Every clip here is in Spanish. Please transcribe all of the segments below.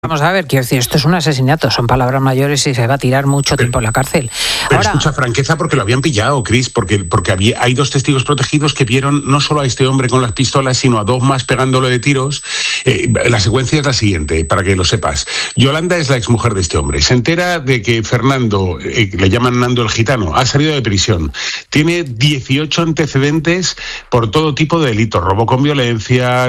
vamos a ver, quiero decir, esto es un asesinato, son palabras mayores y se va a tirar mucho tiempo en la cárcel. Pero es mucha franqueza porque lo habían pillado, Cris, porque hay 2 testigos protegidos que vieron no solo a este hombre con las pistolas, sino a 2 más pegándolo de tiros. La secuencia es la siguiente, para que lo sepas. Yolanda es la exmujer de este hombre. Se entera de que Fernando, le llaman Nando el Gitano, ha salido de prisión. Tiene 18 antecedentes por todo tipo de delitos, robo con violencia,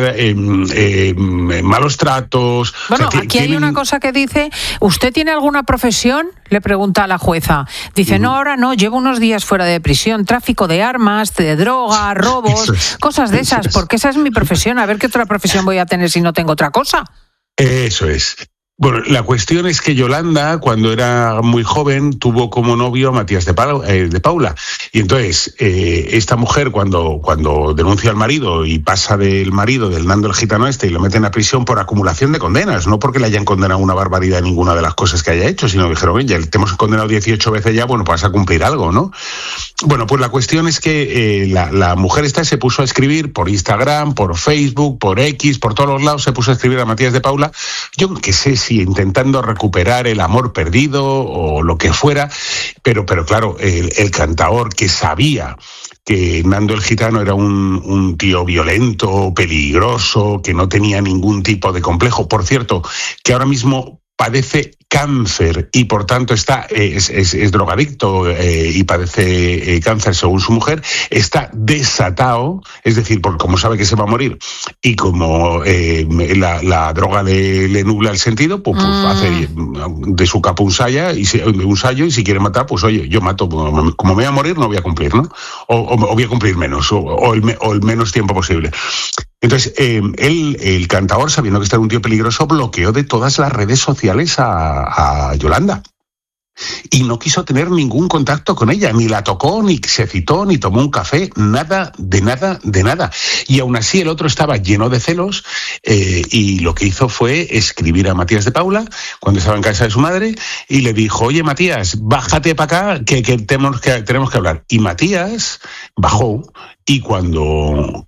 malos tratos. Bueno, o sea, aquí hay una cosa que dice, ¿usted tiene alguna profesión? Le pregunta a la jueza. Dice, no, ahora no, llevo unos días fuera de prisión, tráfico de armas, de droga, robos, cosas de esas, porque esa es mi profesión. A ver qué otra profesión voy a tener si no tengo otra cosa. Eso es. Bueno, la cuestión es que Yolanda, cuando era muy joven, tuvo como novio a Matías de Paula. Y entonces, esta mujer, cuando denuncia al marido y pasa del marido, del Nando el Gitano y lo meten a prisión por acumulación de condenas, no porque le hayan condenado una barbaridad en ninguna de las cosas que haya hecho, sino que dijeron, oye, te hemos condenado 18 veces ya, bueno, pues vas a cumplir algo, ¿no? Bueno, pues la cuestión es que la mujer esta se puso a escribir por Instagram, por Facebook, por X, por todos los lados, se puso a escribir a Matías de Paula. Yo qué sé si intentando recuperar el amor perdido o lo que fuera, pero claro, el cantaor que sabía que Nando el Gitano era un tío violento, peligroso, que no tenía ningún tipo de complejo, por cierto, que ahora mismo padece cáncer y por tanto es drogadicto y padece cáncer según su mujer, está desatado, es decir, como sabe que se va a morir y como la droga le nubla el sentido, pues hace de su capa un sayo y si quiere matar, pues oye, yo mato, como me voy a morir no voy a cumplir, ¿no? O voy a cumplir menos, o el menos tiempo posible. Entonces, el cantador, sabiendo que está un tío peligroso, bloqueó de todas las redes sociales a Yolanda. Y no quiso tener ningún contacto con ella, ni la tocó, ni se citó, ni tomó un café, nada, de nada, de nada. Y aún así el otro estaba lleno de celos y lo que hizo fue escribir a Matías de Paula cuando estaba en casa de su madre y le dijo, oye Matías, bájate para acá que tenemos que hablar. Y Matías bajó y cuando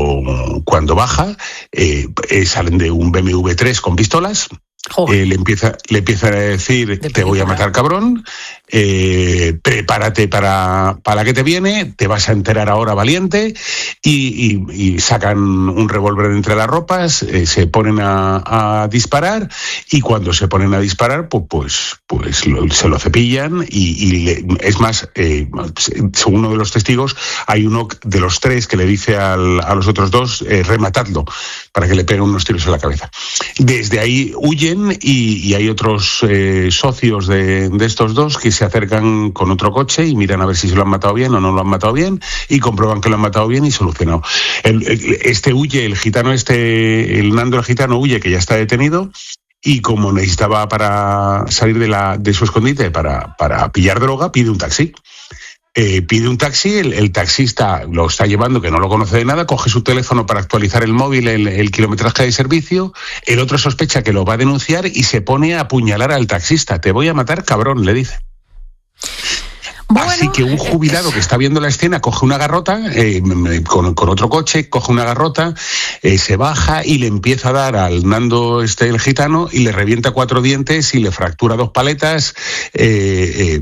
baja salen de un BMW 3 con pistolas. Le empieza a decir, te voy a matar, cabrón, prepárate para la que te viene, te vas a enterar ahora, valiente, y sacan un revólver entre las ropas, se ponen a disparar, y cuando se ponen a disparar, pues se lo cepillan, es más, según uno de los testigos, hay uno de los 3 que le dice a los otros 2, rematadlo, para que le peguen unos tiros en la cabeza. Desde ahí huyen y hay otros socios de estos 2 que se acercan con otro coche y miran a ver si se lo han matado bien o no lo han matado bien y comprueban que lo han matado bien y solucionado. Este huye, el Nando el Gitano huye, que ya está detenido, y como necesitaba para salir de su escondite para pillar droga, pide un taxi. El taxista lo está llevando, que no lo conoce de nada, coge su teléfono para actualizar el móvil, el kilometraje de servicio, el otro sospecha que lo va a denunciar y se pone a apuñalar al taxista. Te voy a matar, cabrón, le dice. Bueno, así que un jubilado que está viendo la escena coge una garrota, con otro coche, coge una garrota, se baja y le empieza a dar al Nando el Gitano y le revienta 4 dientes y le fractura 2 paletas. El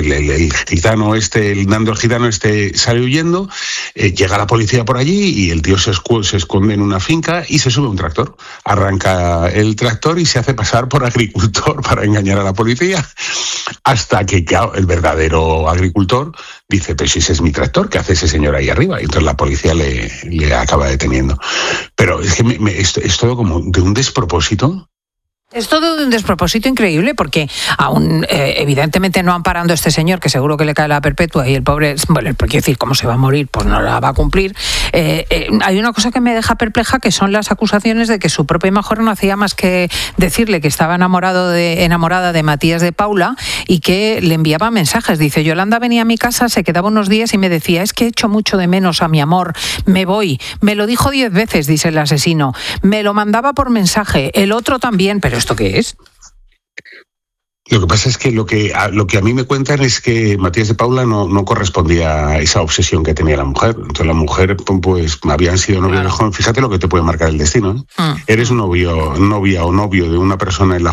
Nando el Gitano sale huyendo, llega la policía por allí y el tío se esconde en una finca y se sube a un tractor. Arranca el tractor y se hace pasar por agricultor para engañar a la policía, hasta que, claro, el verdadero agricultor dice, pero si ese es mi tractor, ¿qué hace ese señor ahí arriba? Y entonces la policía le acaba deteniendo. Pero es que es todo como de un despropósito. Es todo de un despropósito increíble porque aún evidentemente no amparando a este señor, que seguro que le cae la perpetua y el pobre, bueno, quiero decir, ¿cómo se va a morir? Pues no la va a cumplir. Hay una cosa que me deja perpleja, que son las acusaciones de que su propia mujer no hacía más que decirle que estaba enamorada de Matías de Paula y que le enviaba mensajes. Dice, Yolanda venía a mi casa, se quedaba unos días y me decía, es que echo mucho de menos a mi amor, me voy. Me lo dijo 10 veces, dice el asesino. Me lo mandaba por mensaje, el otro también, pero ¿esto qué es? Lo que pasa es que lo que a mí me cuentan es que Matías de Paula no correspondía a esa obsesión que tenía la mujer. Entonces la mujer, pues habían sido novios de joven. Fíjate lo que te puede marcar el destino, ¿no? Eres novia o novio de una persona en la